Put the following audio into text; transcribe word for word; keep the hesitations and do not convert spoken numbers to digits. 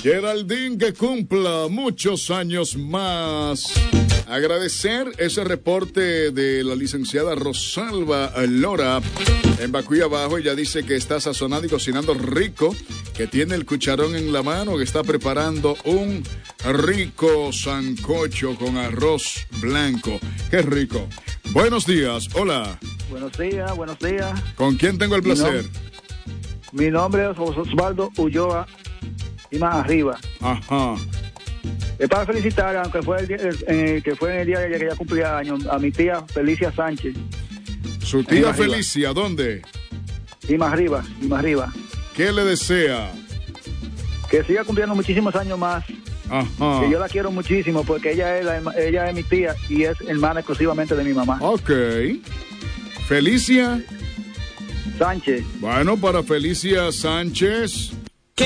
Geraldine, que cumpla muchos años más. Agradecer ese reporte de la licenciada Rosalba Lora en Bacuy Abajo. Ella dice que está sazonando y cocinando rico, que tiene el cucharón en la mano, que está preparando un rico sancocho con arroz blanco. ¡Qué rico! Buenos días, hola. Buenos días, buenos días. ¿Con quién tengo el placer? Mi, nom- mi nombre es Osvaldo Ulloa y más arriba. Ajá. Es para felicitar, aunque fue el, día, el, el que fue en el día que ella cumplía años, a mi tía Felicia Sánchez. ¿Su tía Felicia dónde? Y más arriba, y más arriba. ¿Qué le desea? Que siga cumpliendo muchísimos años más. Ajá. Que yo la quiero muchísimo porque ella es, la, ella es mi tía y es hermana exclusivamente de mi mamá. Ok. Felicia Sánchez. Bueno, para Felicia Sánchez,